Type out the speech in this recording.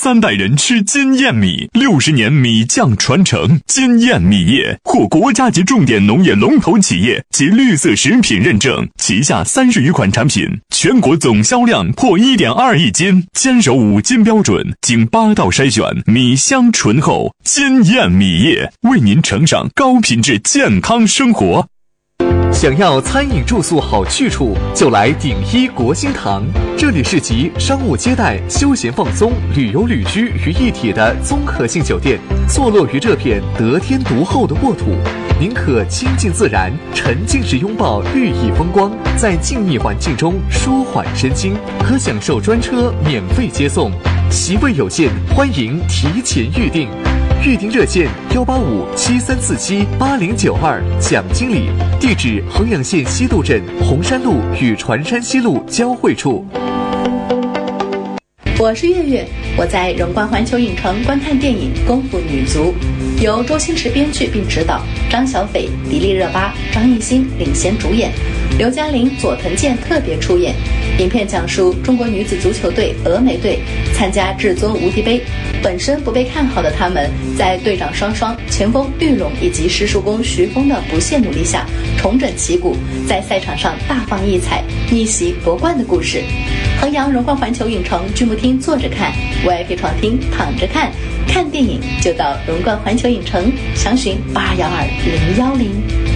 3代人吃金燕米，60年米酱传承。金燕米业获国家级重点农业龙头企业及绿色食品认证，旗下30余款产品，全国总销量破1.2亿斤，坚守5金标准，经8道筛选，米香醇厚。金燕米业为您呈上高品质健康生活。 想要餐饮住宿好去处，就来鼎一国兴堂。这里是集商务接待、休闲放松、旅游旅居于一体的综合性酒店，坐落于这片得天独厚的沃土。您可亲近自然，沉浸式拥抱绿意风光，在静谧环境中舒缓身心，可享受专车免费接送。席位有限，欢迎提前预订。预订热线18573478092，蒋经理，地址衡阳县西渡镇红山路与船山西路交汇处。 我是月月，我在荣观环球影城观看电影《功夫女足》，由周星驰编剧并执导，张小斐、迪丽热巴、张艺兴领衔主演，刘嘉玲、佐藤健特别出演。影片讲述中国女子足球队峨眉队参加至尊无敌杯，本身不被看好的他们，在队长双双、前锋玉龙以及师叔公徐峰的不懈努力下，重整旗鼓，在赛场上大放异彩，逆袭夺冠的故事。衡阳荣观环球影城剧目厅坐着看， VIP 床厅躺着看，看电影就到荣观环球影城，详询8212-010。